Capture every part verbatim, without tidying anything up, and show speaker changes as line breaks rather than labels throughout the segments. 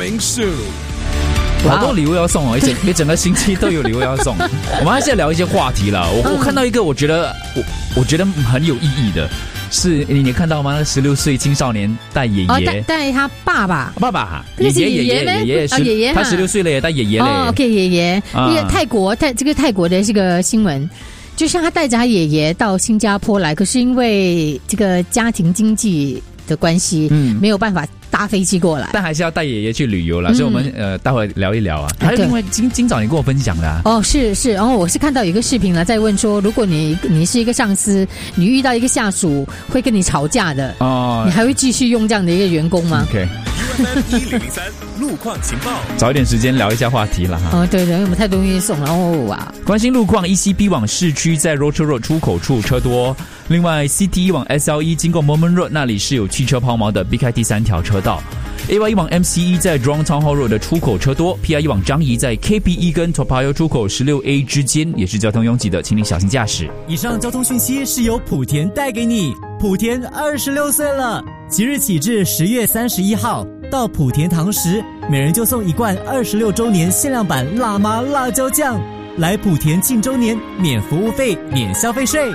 Morning Zoo。
好多礼物要送哦，一整一整个星期都有礼物要送。我们还是要聊一些话题了。我、嗯、我看到一个，我觉得我我觉得很有意义的，是你你看到吗？十六岁青少年带爷爷，
哦、带带他爸爸，
爸爸，爷爷爷爷爷爷
是爷爷，
他十六岁了也带爷爷嘞。
哦 ，OK， 爷爷，因为泰国泰这个泰国的这个新闻。就像他带着他爷爷到新加坡来，可是因为这个家庭经济的关系，嗯，没有办法搭飞机过来，
但还是要带爷爷去旅游了，嗯、所以我们呃待会聊一聊啊。还有另外今今早你跟我分享的、啊、
哦，是是，然后我是看到有一个视频了，在问说，如果你你是一个上司，你遇到一个下属会跟你吵架的哦，你还会继续用这样的一个员工吗
？OK。
一零零三路况情报，
找一点时间聊一下话题了哈。
哦，对对，因为我们太多东西送了哦啊。
关心路况 ，E C B 往市区在 Rochor Road 出口处车多，另外 C T E 往 S L E 经过 Moment Road 那里是有汽车抛锚的，避开第三条车道。A Y E 往 M C E 在 Jurong Town Hall Road 的出口车多 ，P I E 往张仪在 K P E 跟 Toa Payoh 出口十六 A 之间也是交通拥挤的，请你小心驾驶。
以上交通讯息是由莆田带给你。莆田二十六岁了，即日起至十月三十一号，到莆田堂食，每人就送一罐二十六周年限量版辣妈辣椒酱。来莆田庆周年，免服务费，免消费税。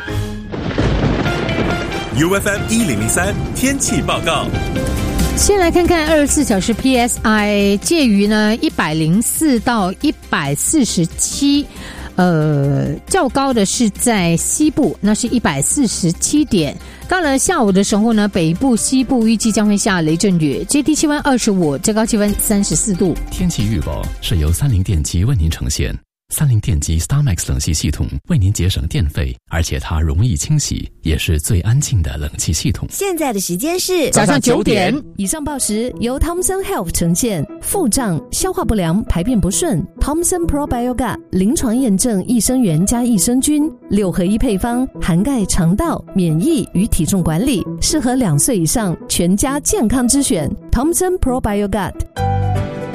U F M 一零零三天气报告。
先来看看二十四小时 P S I， 介于呢一百零四到一百四十七。呃，较高的是在西部，那是一百四十七点。到了下午的时候呢，北部、西部预计将会下雷阵雨，最低气温二十五，最高气温三十四度。
天气预报是由三菱电机为您呈现。三菱电机 StarMax 冷气系统为您节省电费，而且它容易清洗，也是最安静的冷气系统。
现在的时间是
早上九点。
以上报时由 Thomson Health 呈现。腹胀、消化不良、排便不顺 ，Thomson Probioga 临床验证益生元加益生菌六合一配方，涵盖肠道、免疫与体重管理，适合两岁以上全家健康之选。Thomson Probioga